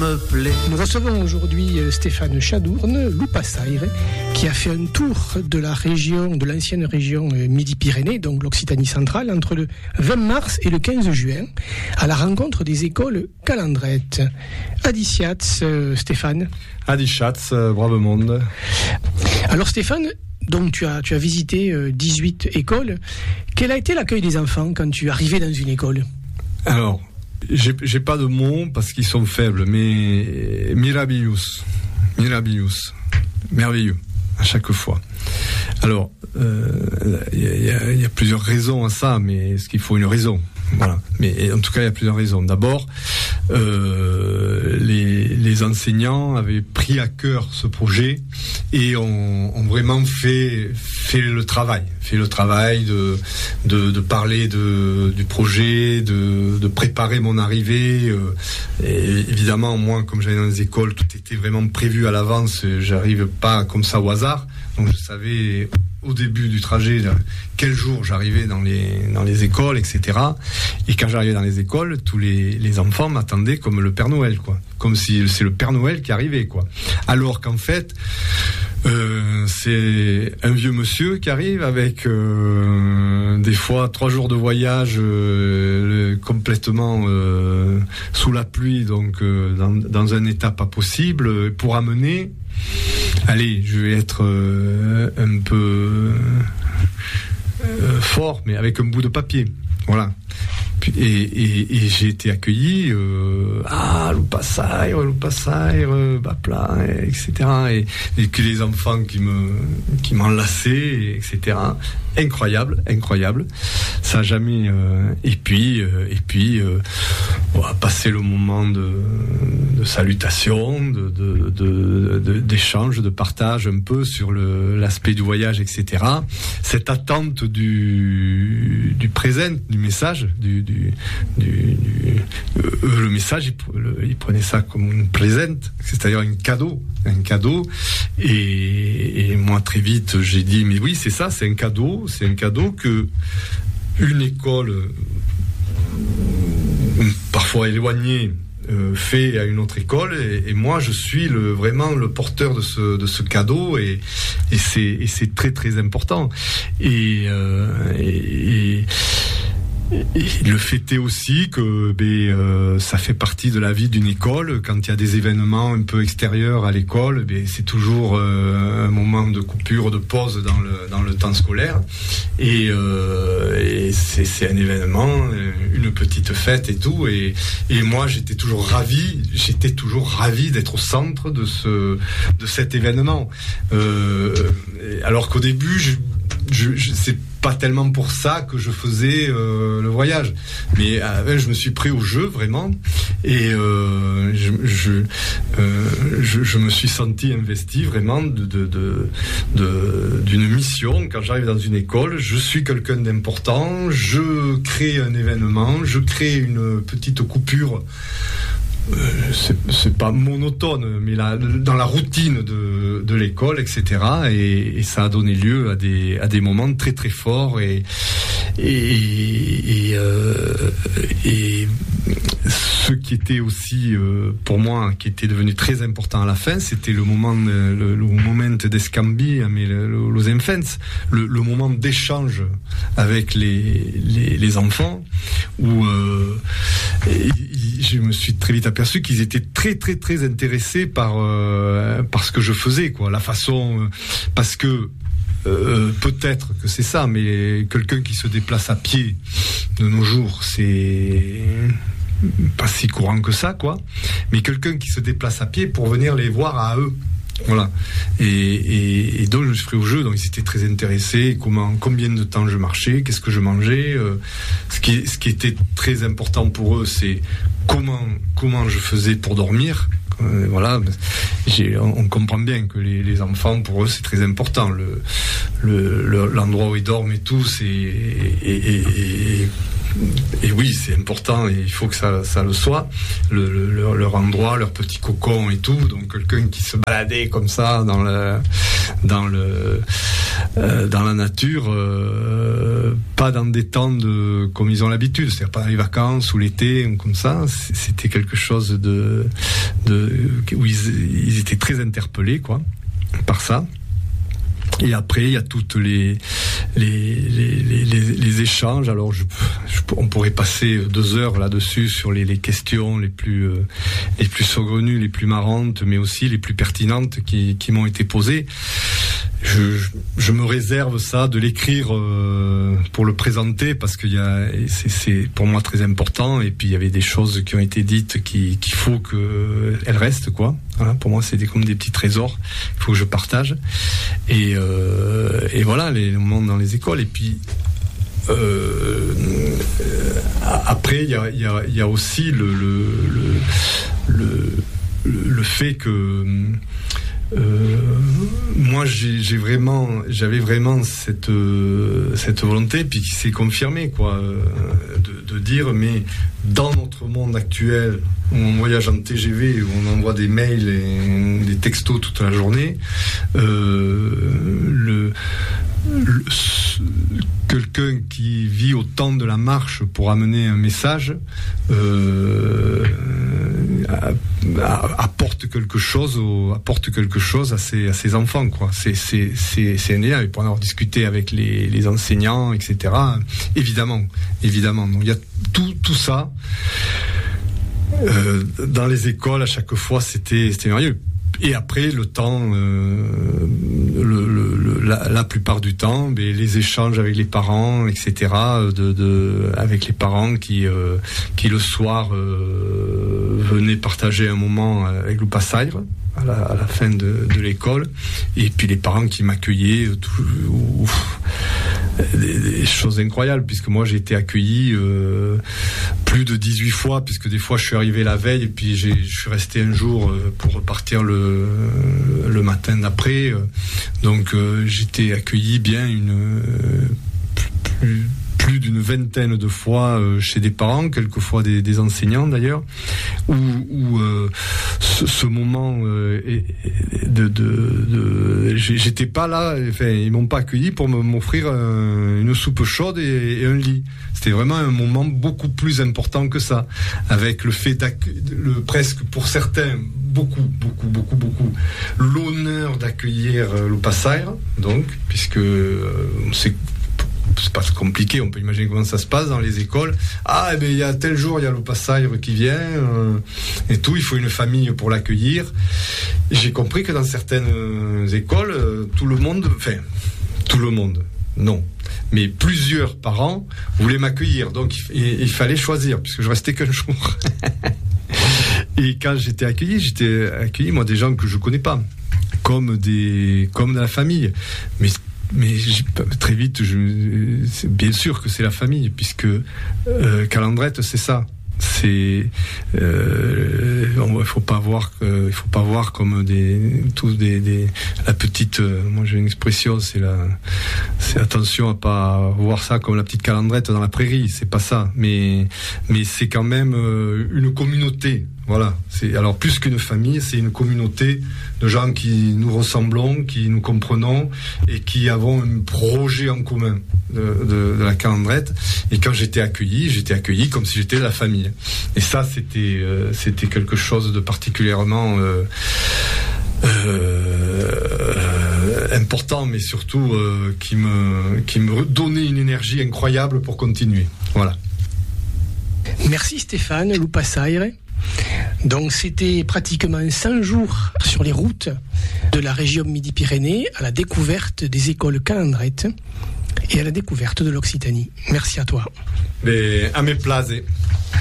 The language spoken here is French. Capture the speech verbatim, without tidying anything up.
me plaît. Nous recevons aujourd'hui Stéphane Chadourne, Loupassaire, qui a fait un tour de la région, de l'ancienne région Midi-Pyrénées, donc l'Occitanie centrale, entre le vingt mars et le quinze juin, à la rencontre des écoles calandrettes. Adiciats, euh, Stéphane. Adiciats, euh, brave monde. Alors Stéphane, donc tu as, tu as visité euh, dix-huit écoles. Quel a été l'accueil des enfants quand tu arrivais dans une école ? Alors, j'ai, j'ai pas de mots parce qu'ils sont faibles, mais mirabilius, mirabilius, merveilleux à chaque fois. Alors, il euh, y, y, y a plusieurs raisons à ça, mais est-ce qu'il faut une raison ? Voilà. Mais en tout cas, il y a plusieurs raisons. D'abord, euh, les, les enseignants avaient pris à cœur ce projet et ont, ont vraiment fait, fait le travail, fait le travail de, de, de parler de, du projet, de, de préparer mon arrivée. Et évidemment, moi, comme j'allais dans les écoles, tout était vraiment prévu à l'avance. J'arrive pas comme ça au hasard. Donc, je savais au début du trajet quel jour j'arrivais dans les dans les écoles, et cetera. Et quand j'arrivais dans les écoles, tous les les enfants m'attendaient comme le Père Noël, quoi, comme si c'est le Père Noël qui arrivait, quoi. Alors qu'en fait, euh, c'est un vieux monsieur qui arrive avec euh, des fois trois jours de voyage euh, complètement euh, sous la pluie, donc euh, dans dans un état pas possible, pour amener. Allez, je vais être euh, un peu euh, fort, mais avec un bout de papier. Voilà. Et, et, et j'ai été accueilli, euh, ah, Loupassaire, Loupassaire, Bapla, et cetera. Et, et que les enfants qui me, qui m'enlaçaient, et cetera. Incroyable, incroyable. Ça a jamais. Euh, et puis, euh, et puis, euh, on va passer le moment de, de salutation, de, de, de, de, d'échange, de partage un peu sur le, l'aspect du voyage, et cetera. Cette attente du, du présent, du message, du, du, du, du euh, le message, ils, le, ils prenaient ça comme une présente, c'est-à-dire un cadeau, un cadeau. Et, et moi, très vite, j'ai dit, mais oui, c'est ça, c'est un cadeau. C'est un cadeau que une école, euh, parfois éloignée, euh, fait à une autre école, et, et moi je suis le, vraiment le porteur de ce, de ce cadeau, et, et, c'est, et c'est très très important. Et, euh, et, et Et le fait est aussi que ben, euh, ça fait partie de la vie d'une école. Quand il y a des événements un peu extérieurs à l'école, ben, c'est toujours euh, un moment de coupure, de pause dans le, dans le temps scolaire. Et, euh, et c'est, c'est un événement, une petite fête et tout. Et, et moi, j'étais toujours ravi, j'étais toujours ravi d'être au centre de, ce, de cet événement. Euh, alors qu'au début, je, je, je, c'est pas tellement pour ça que je faisais euh, le voyage, mais euh, je me suis pris au jeu vraiment, et euh, je, je, euh, je, je me suis senti investi vraiment de, de, de, de, d'une mission. Quand j'arrive dans une école, je suis quelqu'un d'important, je crée un événement, je crée une petite coupure. Euh, c'est, c'est pas monotone, mais là, dans la routine de, de l'école, et cetera. Et, et ça a donné lieu à des, à des moments très très forts. Et, et, et, euh, et ce qui était aussi, euh, pour moi, qui était devenu très important à la fin, c'était le moment, le, le moment d'escambi, mais le, le, los enfants, le, le moment d'échange avec les, les, les enfants, où euh, et, je me suis très vite aperçu qu'ils étaient très très très intéressés par euh, par ce que je faisais, quoi, la façon, euh, parce que euh, peut-être que c'est ça, mais quelqu'un qui se déplace à pied de nos jours, c'est pas si courant que ça, quoi. Mais quelqu'un qui se déplace à pied pour venir les voir à eux. Voilà. Et, et, et donc je me suis pris au jeu, donc ils étaient très intéressés, comment, combien de temps je marchais, qu'est-ce que je mangeais, euh, ce qui, ce qui était très important pour eux, c'est comment, comment je faisais pour dormir. Euh, voilà, j'ai, on, on comprend bien que les, les enfants, pour eux, c'est très important. Le, le, le, l'endroit où ils dorment et tout, c'est et, et, et, et oui, c'est important et il faut que ça, ça le soit. Le, le, leur, leur endroit, leur petit cocon et tout. Donc quelqu'un qui se baladait comme ça dans le, dans le, euh, dans la nature, euh, pas dans des temps de, comme ils ont l'habitude, c'est-à-dire pas dans les vacances ou l'été ou comme ça. C'était quelque chose de, de où ils, ils étaient très interpellés, quoi, par ça. Et après, il y a toutes les les les les, les, les échanges. Alors, je, je, on pourrait passer deux heures là-dessus sur les, les questions les plus euh, les plus saugrenues, les plus marrantes, mais aussi les plus pertinentes qui qui m'ont été posées. Je, je, je me réserve ça de l'écrire euh, pour le présenter parce qu'il y a c'est, c'est pour moi très important. Et puis il y avait des choses qui ont été dites qui qu'il faut que elles restent, quoi. Voilà, pour moi c'est des, comme des petits trésors. Il faut que je partage. Et euh, et voilà les moments dans les écoles. Et puis euh, après il y a il y a il y a aussi le le le le, le fait que Euh, moi j'ai, j'ai vraiment j'avais vraiment cette euh, cette volonté, puis qui s'est confirmée, quoi, euh, de, de dire mais dans notre monde actuel où on voyage en T G V, où on envoie des mails et des textos toute la journée, euh, le, le quelqu'un qui vit au temps de la marche pour amener un message euh, apporte quelque chose au, apporte quelque chose à ses à ses enfants, quoi. C'est c'est c'est c'est indéniable. Et pour en avoir discuté avec les les enseignants, et cetera. Évidemment, évidemment. Donc il y a tout tout ça euh, dans les écoles. À chaque fois, c'était c'était merveilleux. Et après, le temps, euh, le, le, le, la, la plupart du temps, ben, les échanges avec les parents, et cetera, de, de, avec les parents qui, euh, qui le soir euh, venaient partager un moment avec Loupa Sayre à la, à la fin de, de l'école, et puis les parents qui m'accueillaient, tout, ouf, des, des choses incroyables, puisque moi j'ai été accueilli euh, plus de dix-huit fois, puisque des fois je suis arrivé la veille et puis j'ai, je suis resté un jour euh, pour repartir le, le matin d'après, donc euh, j'étais accueilli bien une euh, plus, plus d'une vingtaine de fois euh, chez des parents, quelquefois des, des enseignants d'ailleurs, où, où euh, ce, ce moment euh, de, de, de j'étais pas là, enfin ils m'ont pas accueilli pour me, m'offrir un, une soupe chaude et, et un lit. C'était vraiment un moment beaucoup plus important que ça, avec le fait le presque pour certains beaucoup beaucoup beaucoup beaucoup l'honneur d'accueillir euh, Loupa Sayre, donc puisque euh, c'est c'est pas compliqué, on peut imaginer comment ça se passe dans les écoles. Ah, eh ben il y a tel jour, il y a Loupa Sayre qui vient euh, et tout, il faut une famille pour l'accueillir. Et j'ai compris que dans certaines écoles, euh, tout le monde, enfin, tout le monde, non, mais plusieurs parents voulaient m'accueillir, donc il, il, il fallait choisir, puisque je restais qu'un jour. Et quand j'étais accueilli, j'étais accueilli, moi, des gens que je connais pas, comme des, comme de la famille, mais Mais très vite, je, bien sûr que c'est la famille, puisque euh, Calandrette, c'est ça. C'est, euh, il faut pas voir, euh, il faut pas voir comme des, tous des, des la petite. Euh, moi, j'ai une expression, c'est la, c'est attention à pas voir ça comme la petite Calandrette dans la prairie. C'est pas ça, mais, mais c'est quand même euh, une communauté. Voilà. C'est alors plus qu'une famille, c'est une communauté de gens qui nous ressemblons, qui nous comprenons et qui avons un projet en commun de, de, de la Calandrette. Et quand j'étais accueilli, j'étais accueilli comme si j'étais de la famille. Et ça, c'était euh, c'était quelque chose de particulièrement euh, euh, important, mais surtout euh, qui me qui me donnait une énergie incroyable pour continuer. Voilà. Merci Stéphane, Loupa Sayre. Donc c'était pratiquement cent jours sur les routes de la région Midi-Pyrénées à la découverte des écoles Calandrette et à la découverte de l'Occitanie. Merci à toi. Mais à mes plaisirs.